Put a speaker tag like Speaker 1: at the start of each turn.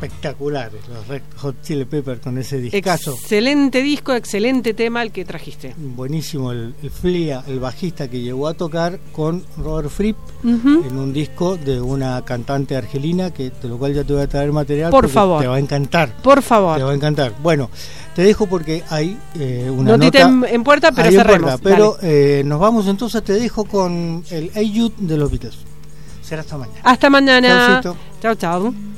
Speaker 1: espectaculares los Red Hot Chili Peppers con ese discazo.
Speaker 2: Excelente disco, excelente tema el que trajiste.
Speaker 1: Buenísimo el Flea, el bajista que llegó a tocar con Robert Fripp en un disco de una cantante argelina, de lo cual ya te voy a traer material.
Speaker 2: Por favor.
Speaker 1: Te va a encantar.
Speaker 2: Por favor.
Speaker 1: Te va a encantar. Bueno, te dejo porque hay una
Speaker 2: notita
Speaker 1: nota
Speaker 2: en puerta, pero cerremos.
Speaker 1: Pero nos vamos entonces, te dejo con el Hey Jude de los Beatles. Será hasta mañana.
Speaker 2: Hasta mañana.
Speaker 1: Chaucito.
Speaker 2: Chau, chau.